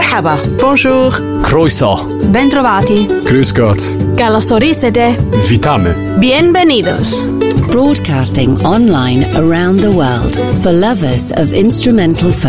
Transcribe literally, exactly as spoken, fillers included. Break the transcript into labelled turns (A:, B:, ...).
A: Marhaba.
B: Bonjour.
C: Croeso.
D: Bentrovati.
C: Grüß Gott.
D: Καλώς ορίσατε.
C: Witamy.
A: Bienvenidos.
E: Broadcasting online around the world for lovers of instrumental folk